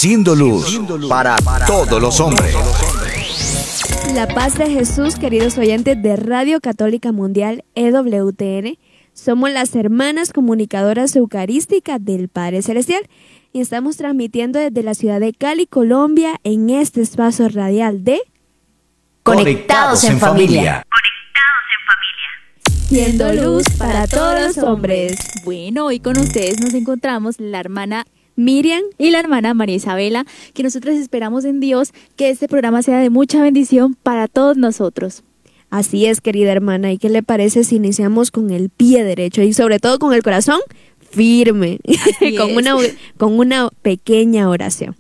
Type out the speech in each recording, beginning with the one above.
Siendo luz para todos los hombres. La paz de Jesús, queridos oyentes de Radio Católica Mundial EWTN. Somos las hermanas comunicadoras eucarísticas del Padre Celestial y estamos transmitiendo desde la ciudad de Cali, Colombia, en este espacio radial de Conectados en familia. Siendo luz para todos los hombres. Bueno, hoy con ustedes nos encontramos la hermana Miriam y la hermana María Isabela, que nosotros esperamos en Dios que este programa sea de mucha bendición para todos nosotros. Así es, querida hermana. ¿Y qué le parece si iniciamos con el pie derecho y sobre todo con el corazón firme? con una pequeña oración.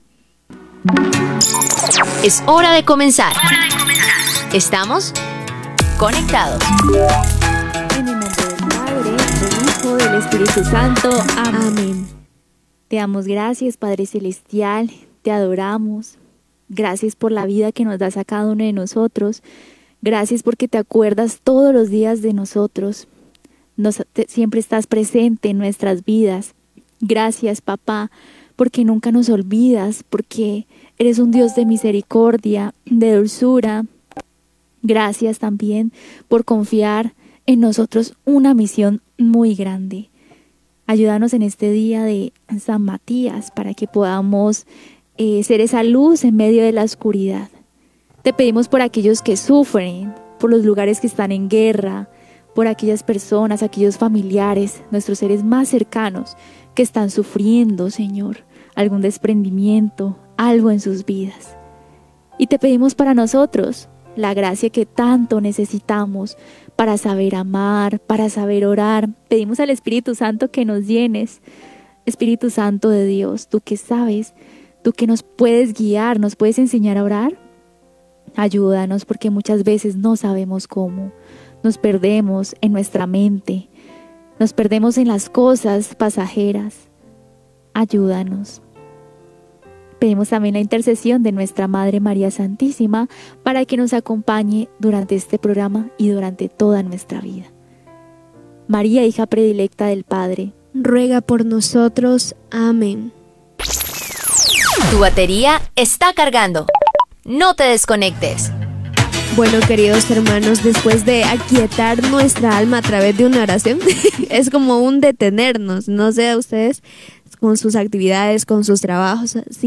Es hora de comenzar. Estamos conectados. En el nombre del Padre, del Hijo, del Espíritu Santo. Amén. Te damos gracias, Padre Celestial. Te adoramos. Gracias por la vida que nos das a cada uno de nosotros. Gracias porque te acuerdas todos los días de nosotros. Siempre estás presente en nuestras vidas. Gracias, Papá, porque nunca nos olvidas, porque eres un Dios de misericordia, de dulzura. Gracias también por confiar en nosotros una misión muy grande. Ayúdanos en este día de San Matías para que podamos ser esa luz en medio de la oscuridad. Te pedimos por aquellos que sufren, por los lugares que están en guerra, por aquellas personas, aquellos familiares, nuestros seres más cercanos que están sufriendo, Señor, algún desprendimiento, algo en sus vidas. Y te pedimos para nosotros la gracia que tanto necesitamos para saber amar, para saber orar. Pedimos al Espíritu Santo que nos llenes. Espíritu Santo de Dios, tú que sabes, tú que nos puedes guiar, nos puedes enseñar a orar. Ayúdanos porque muchas veces no sabemos cómo. Nos perdemos en nuestra mente. Nos perdemos en las cosas pasajeras. Ayúdanos. Pedimos también la intercesión de nuestra Madre María Santísima para que nos acompañe durante este programa y durante toda nuestra vida. María, hija predilecta del Padre, ruega por nosotros. Amén. Tu batería está cargando. No te desconectes. Bueno, queridos hermanos, después de aquietar nuestra alma a través de una oración, es como un detenernos, no sé a ustedes, con sus actividades, con sus trabajos,